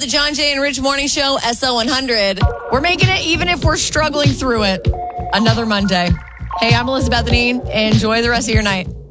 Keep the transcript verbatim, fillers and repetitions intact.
the John Jay and Rich Morning Show, S O one hundred. We're making it even if we're struggling through it. Another Monday. Hey, I'm Elizabeth Anine. Enjoy the rest of your night.